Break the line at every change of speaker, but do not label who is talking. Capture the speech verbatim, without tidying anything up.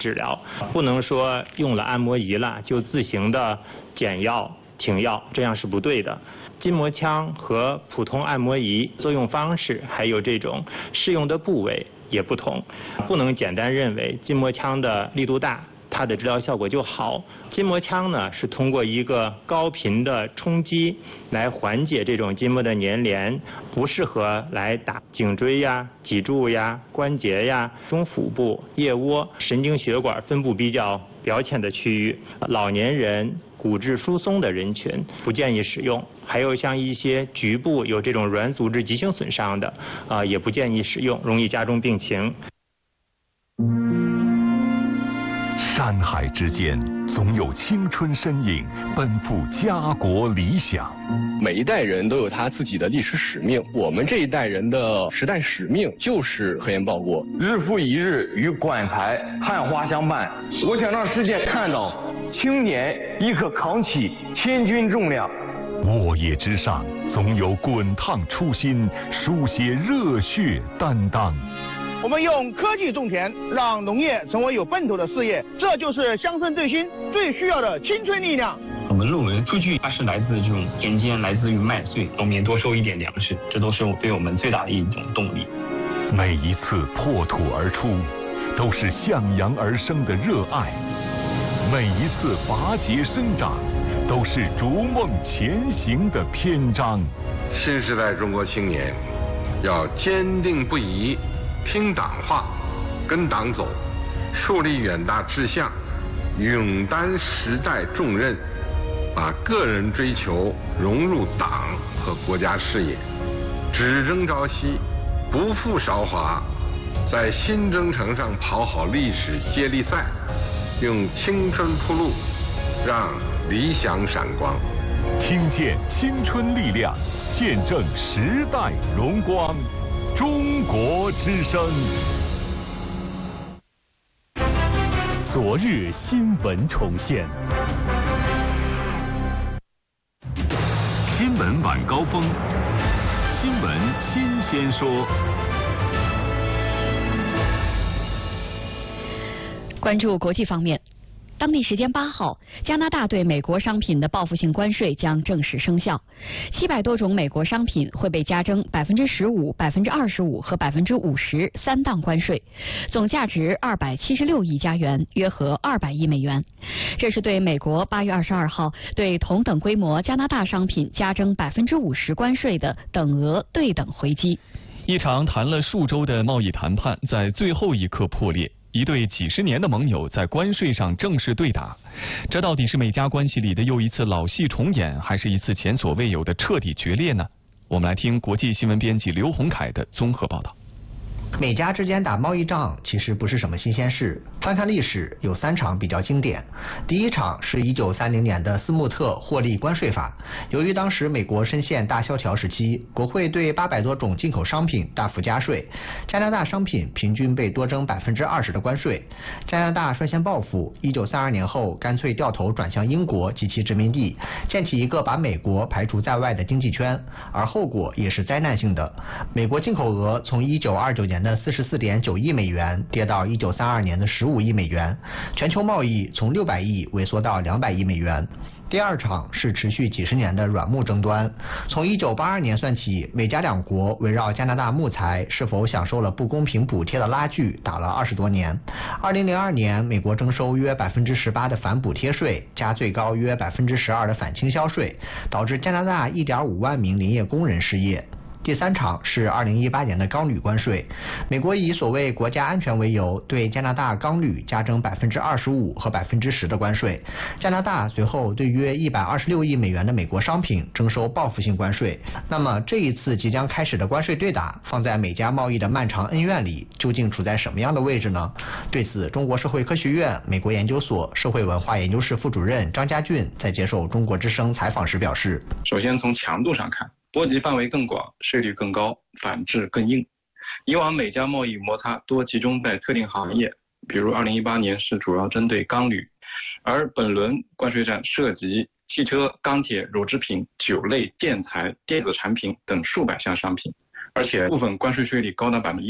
治疗，不能说用了按摩仪了就自行的减药停药，这样是不对的。筋膜枪和普通按摩仪作用方式还有这种适用的部位也不同，不能简单认为筋膜枪的力度大，它的治疗效果就好。筋膜枪呢是通过一个高频的冲击来缓解这种筋膜的粘连，不适合来打颈椎呀、脊柱呀、关节呀、中腹部、腋窝、神经血管分布比较表浅的区域、老年人、骨质疏松的人群不建议使用。还有像一些局部有这种软组织急性损伤的啊、呃，也不建议使用，容易加重病情。
山海之间，总有青春身影奔赴家国理想。
每一代人都有他自己的历史使命，我们这一代人的时代使命就是核烟报国。
日复一日与馆台汉花相伴，我想让世界看到青年亦可扛起千钧重量。
沃野之上，总有滚烫初心，书写热血担当。
我们用科技种田，让农业成为有奔头的事业，这就是乡村振兴最需要的青春力量。
我们论文数据它是来自这种田间，来自于麦穗，农民多收一点粮食，这都是对我们最大的一种动力。
每一次破土而出，都是向阳而生的热爱；每一次拔节生长，都是逐梦前行的篇章。
新时代中国青年要坚定不移听党话，跟党走，树立远大志向，勇担时代重任，把个人追求融入党和国家事业，只争朝夕，不负韶华，在新征程上跑好历史接力赛，用青春铺路，让理想闪光。
听见青春力量，见证时代荣光。中国之声，昨日新闻重现。新闻晚高峰，新闻新鲜说。
关注国际方面。当地时间八号，加拿大对美国商品的报复性关税将正式生效，七百多种美国商品会被加征百分之十五、百分之二十五和百分之五十三档关税，总价值二百七十六亿加元，约合二百亿美元。这是对美国八月二十二号对同等规模加拿大商品加征百分之五十关税的等额对等回击。
一场谈了数周的贸易谈判在最后一刻破裂。一对几十年的盟友在关税上正式对打，这到底是美加关系里的又一次老戏重演，还是一次前所未有的彻底决裂呢？我们来听国际新闻编辑刘洪凯的综合报道。
美加之间打贸易仗其实不是什么新鲜事，翻看历史有三场比较经典。第一场是一九三零年的斯穆特获利关税法，由于当时美国深陷大萧条时期，国会对八百多种进口商品大幅加税，加拿大商品平均被多征百分之二十的关税。加拿大率先报复，一九三二年后干脆掉头转向英国及其殖民地，建起一个把美国排除在外的经济圈，而后果也是灾难性的。美国进口额从一九二九年的四十四点九亿美元跌到一九三二年的十五亿美元，全球贸易从六百亿萎缩到两百亿美元。第二场是持续几十年的软木争端，从一九八二年算起，美加两国围绕加拿大木材是否享受了不公平补贴的拉锯打了二十多年。二零零二年，美国征收约百分之十八的反补贴税，加最高约百分之十二的反倾销税，导致加拿大一点五万名林业工人失业。第三场是二零一八年的钢铝关税，美国以所谓国家安全为由，对加拿大钢铝加征百分之二十五和百分之十的关税。加拿大随后对约一百二十六亿美元的美国商品征收报复性关税。那么这一次即将开始的关税对打，放在美加贸易的漫长恩怨里，究竟处在什么样的位置呢？对此，中国社会科学院美国研究所社会文化研究室副主任张家俊在接受中国之声采访时表示：
首先从强度上看，波及范围更广，税率更高，反制更硬。以往美加贸易摩擦多集中在特定行业，比如二零一八年是主要针对钢铝，而本轮关税战涉及汽车、钢铁、乳制品、酒类、建材、电子产品等数百项商品，而且部分关税税率高达百分之